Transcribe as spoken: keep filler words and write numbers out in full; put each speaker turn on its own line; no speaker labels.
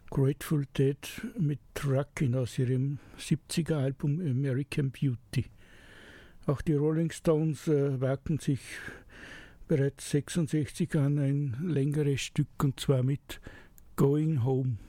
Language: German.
Grateful Dead mit Truckin' aus ihrem siebziger Album American Beauty. Auch die Rolling Stones äh, wagten sich bereits sechsundsechzig an ein längeres Stück, und zwar mit Going Home.